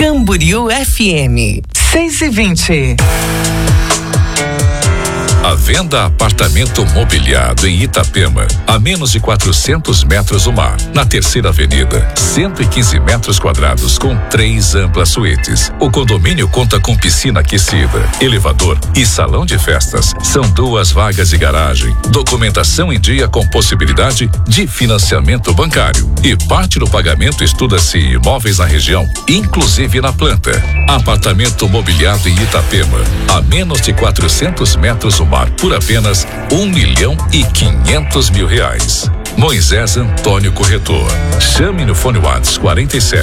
Camboriú FM 6:20. A venda apartamento mobiliado em Itapema, a menos de 400 metros do mar, na Terceira Avenida, 115 metros quadrados com 3 amplas suítes. O condomínio conta com piscina aquecida, elevador e salão de festas. São 2 vagas de garagem, documentação em dia com possibilidade de financiamento bancário. E parte do pagamento estuda-se imóveis na região, inclusive na planta. Apartamento mobiliado em Itapema, a menos de 400 metros do mar, por apenas R$1.500.000. Moisés Antônio Corretor. Chame no fone WhatsApp 47